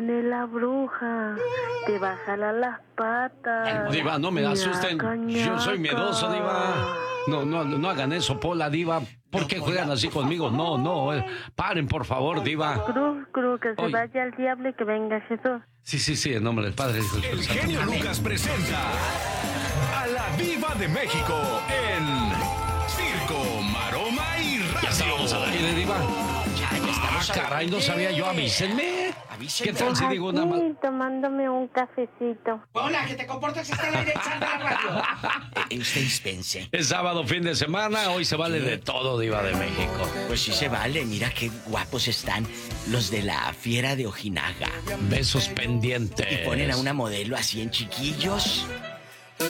De la bruja, te va a jalar las patas. Diva, no me asusten. Ñaca, Yo soy miedoso, Diva. No hagan eso, Pola, Diva. ¿Por qué juegan así conmigo? No. Paren, por favor, Diva. Cruz, que se Oye. vaya al diablo y que venga Jesús. Sí, en nombre del Padre. Hijo y El Espíritu Santo. genio Lucas presenta a la Diva de México en Circo, Maroma y Radio. Ya estábamos al aire, Diva. Ya estamos al Caray, no aire. sabía yo, avísenme. Avísenme. ¿Qué tal si digo nada más? Aquí, tomándome un cafecito. Hola, que te comportas, está al aire, sal de la radio. Usted dispense. Es sábado, fin de semana, hoy se vale de todo, Diva de México. Pues sí se vale, mira qué guapos están los de la Fiera de Ojinaga. Besos pendientes. Y ponen a una modelo así en chiquillos.